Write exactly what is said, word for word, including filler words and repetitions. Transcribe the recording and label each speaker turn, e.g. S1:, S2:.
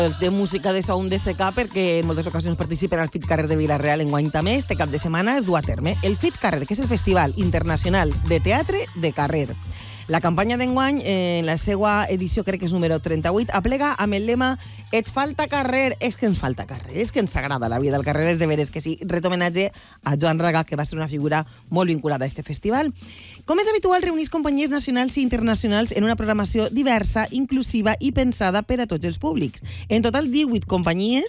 S1: de música de Sound D S K perquè en moltes ocasions participen al Fit Carrer de Vila-real enguany també. Este cap de setmana es du a terme el Fit Carrer, que és el Festival Internacional de Teatre de Carrer. La campanya d'enguany, eh, en la seva edició, crec que és número trenta-vuit, aplega amb el lema «Et falta carrer». És que ens falta carrer, és que ens agrada la vida del carrer, és de veres que sí. Ret homenatge a Joan Raga, que va ser una figura molt vinculada a este festival. Com és habitual, reunís companyies nacionals i internacionals en una programació diversa, inclusiva i pensada per a tots els públics. En total, divuit companyies